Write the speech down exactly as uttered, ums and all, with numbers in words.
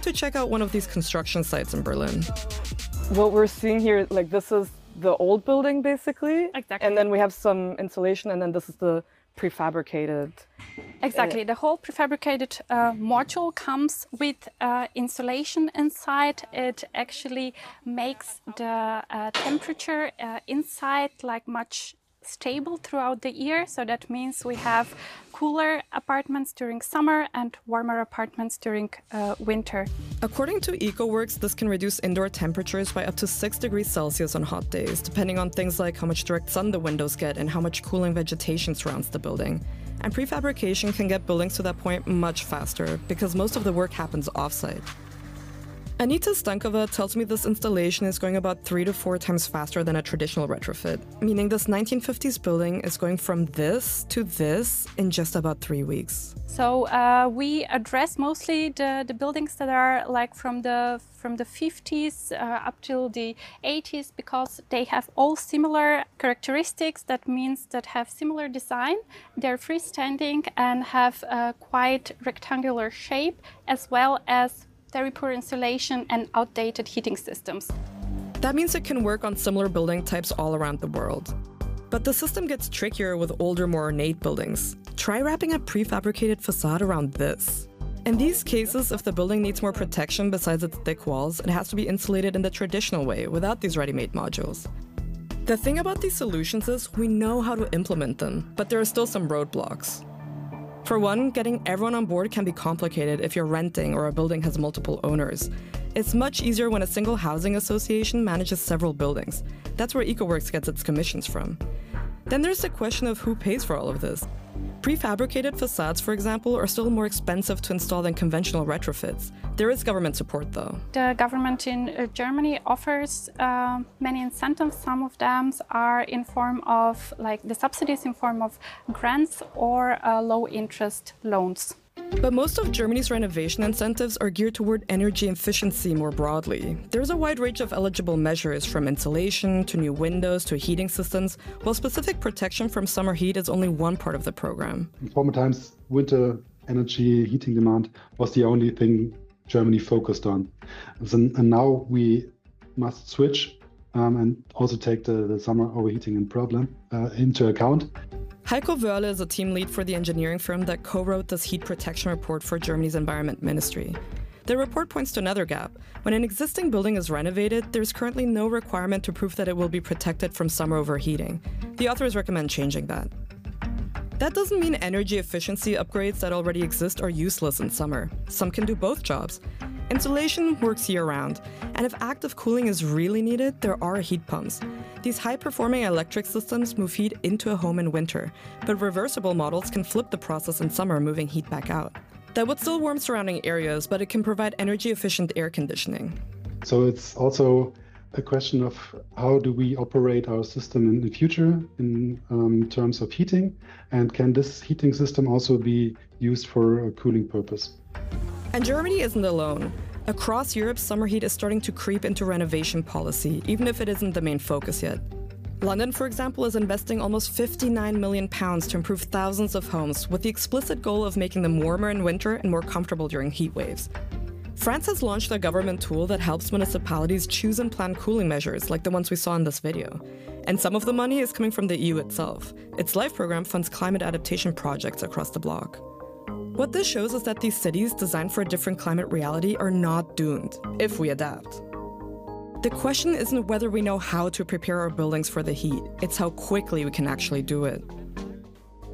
to check out one of these construction sites in Berlin. What we're seeing here, like this is the old building basically. Exactly. And then we have some insulation, and then this is the prefabricated. Exactly. The whole prefabricated uh, module comes with uh, insulation inside. It actually makes the uh, temperature uh, inside like much stable throughout the year. So that means we have cooler apartments during summer and warmer apartments during uh, winter. According to EcoWorks, this can reduce indoor temperatures by up to six degrees Celsius on hot days, depending on things like how much direct sun the windows get and how much cooling vegetation surrounds the building. And prefabrication can get buildings to that point much faster, because most of the work happens off-site. Anita Stankova tells me this installation is going about three to four times faster than a traditional retrofit, meaning this nineteen fifties building is going from this to this in just about three weeks. So uh, we address mostly the, the buildings that are like from the from the fifties uh, up till the eighties, because they have all similar characteristics. That means that have similar design. They're freestanding and have a quite rectangular shape, as well as very poor insulation and outdated heating systems. That means it can work on similar building types all around the world. But the system gets trickier with older, more ornate buildings. Try wrapping a prefabricated facade around this. In these cases, if the building needs more protection besides its thick walls, it has to be insulated in the traditional way, without these ready-made modules. The thing about these solutions is we know how to implement them, but there are still some roadblocks. For one, getting everyone on board can be complicated if you're renting or a building has multiple owners. It's much easier when a single housing association manages several buildings. That's where EcoWorks gets its commissions from. Then there's the question of who pays for all of this. Prefabricated facades, for example, are still more expensive to install than conventional retrofits. There is government support, though. The government in uh, Germany offers uh, many incentives. Some of them are in form of, like the subsidies in form of grants or uh, low-interest loans. But most of Germany's renovation incentives are geared toward energy efficiency more broadly. There's a wide range of eligible measures, from insulation to new windows to heating systems, while specific protection from summer heat is only one part of the program. In former times, winter energy heating demand was the only thing Germany focused on. And now we must switch um, and also take the, the summer overheating and problem uh, into account. Heiko Wörle is a team lead for the engineering firm that co-wrote this heat protection report for Germany's Environment Ministry. The report points to another gap. When an existing building is renovated, there's currently no requirement to prove that it will be protected from summer overheating. The authors recommend changing that. That doesn't mean energy efficiency upgrades that already exist are useless in summer. Some can do both jobs. Insulation works year-round, and if active cooling is really needed, there are heat pumps. These high-performing electric systems move heat into a home in winter, but reversible models can flip the process in summer, moving heat back out. That would still warm surrounding areas, but it can provide energy-efficient air conditioning. So it's also a question of how do we operate our system in the future in um, terms of heating, and can this heating system also be used for a cooling purpose? And Germany isn't alone. Across Europe, summer heat is starting to creep into renovation policy, even if it isn't the main focus yet. London, for example, is investing almost fifty-nine million pounds to improve thousands of homes, with the explicit goal of making them warmer in winter and more comfortable during heat waves. France has launched a government tool that helps municipalities choose and plan cooling measures, like the ones we saw in this video. And some of the money is coming from the E U itself. Its LIFE program funds climate adaptation projects across the bloc. What this shows is that these cities designed for a different climate reality are not doomed, if we adapt. The question isn't whether we know how to prepare our buildings for the heat, it's how quickly we can actually do it.